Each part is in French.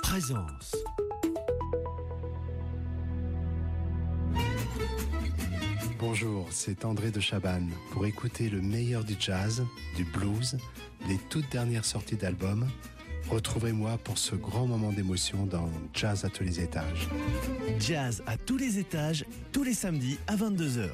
présence. Bonjour, c'est André de Chabannes. Pour écouter le meilleur du jazz, du blues, les toutes dernières sorties d'albums, retrouvez-moi pour ce grand moment d'émotion dans Jazz à tous les étages. Jazz à tous les étages, tous les samedis à 22h.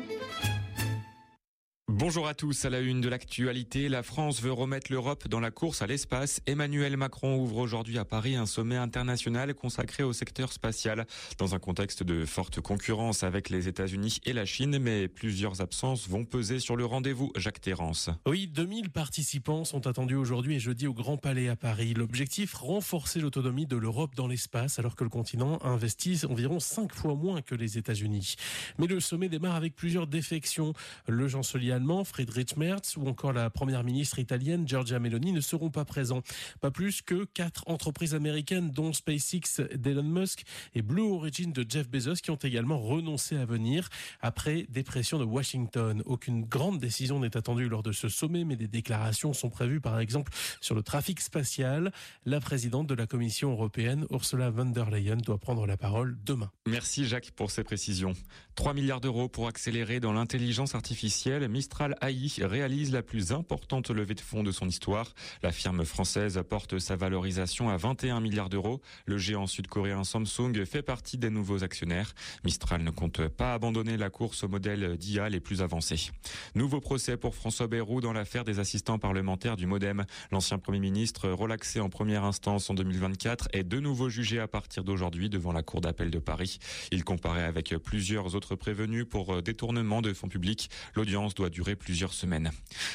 Bonjour à tous, à la une de l'actualité, la France veut remettre l'Europe dans la course à l'espace. Emmanuel Macron ouvre aujourd'hui à Paris un sommet international consacré au secteur spatial, dans un contexte de forte concurrence avec les États-Unis et la Chine, mais plusieurs absences vont peser sur le rendez-vous. Jacques Terrance. Oui, 2000 participants sont attendus aujourd'hui et jeudi au Grand Palais à Paris. L'objectif, renforcer l'autonomie de l'Europe dans l'espace, alors que le continent investit environ 5 fois moins que les États-Unis. Mais le sommet démarre avec plusieurs défections. Le chancelier allemand Friedrich Merz ou encore la première ministre italienne Giorgia Meloni ne seront pas présents. Pas plus que 4 entreprises américaines dont SpaceX d'Elon Musk et Blue Origin de Jeff Bezos qui ont également renoncé à venir après des pressions de Washington. Aucune grande décision n'est attendue lors de ce sommet, mais des déclarations sont prévues par exemple sur le trafic spatial. La présidente de la Commission européenne, Ursula von der Leyen, doit prendre la parole demain. Merci Jacques pour ces précisions. 3 milliards d'euros pour accélérer dans l'intelligence artificielle. Mistral AI réalise la plus importante levée de fonds de son histoire. La firme française porte sa valorisation à 21 milliards d'euros. Le géant sud-coréen Samsung fait partie des nouveaux actionnaires. Mistral ne compte pas abandonner la course aux modèles d'IA les plus avancés. Nouveau procès pour François Bayrou dans l'affaire des assistants parlementaires du MoDem. L'ancien Premier ministre, relaxé en première instance en 2024, est de nouveau jugé à partir d'aujourd'hui devant la Cour d'appel de Paris. Il comparaît avec plusieurs autres prévenus pour détournement de fonds publics. L'audience doit durer plusieurs semaines.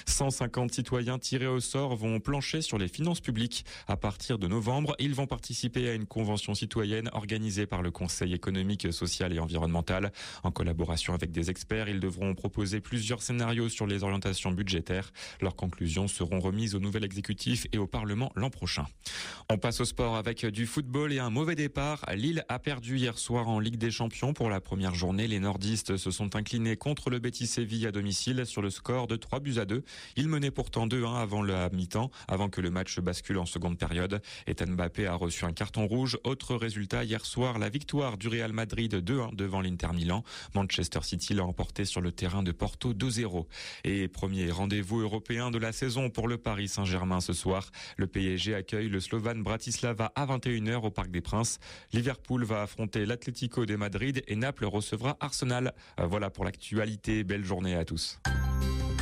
150 citoyens tirés au sort vont plancher sur les finances publiques. À partir de novembre, ils vont participer à une convention citoyenne organisée par le Conseil économique, social et environnemental. En collaboration avec des experts, ils devront proposer plusieurs scénarios sur les orientations budgétaires. Leurs conclusions seront remises au nouvel exécutif et au Parlement l'an prochain. On passe au sport avec du football et un mauvais départ. Lille a perdu hier soir en Ligue des Champions pour la première journée. Les nordistes se sont inclinés contre le Betis Séville à domicile sur le score de 3-2. Ils menaient pourtant 2-1 avant la mi-temps, avant que le match bascule en seconde période. Ethan Mbappé a reçu un carton rouge. Autre résultat hier soir, la victoire du Real Madrid 2-1 devant l'Inter Milan. Manchester City l'a emporté sur le terrain de Porto 2-0. Et premier rendez-vous européen de la saison pour le Paris Saint-Germain ce soir. Le PSG accueille le Slovan Bratislava à 21h au Parc des Princes. Liverpool va affronter l'Atlético de Madrid et Naples recevra Arsenal. Voilà pour l'actualité. Belle journée à tous.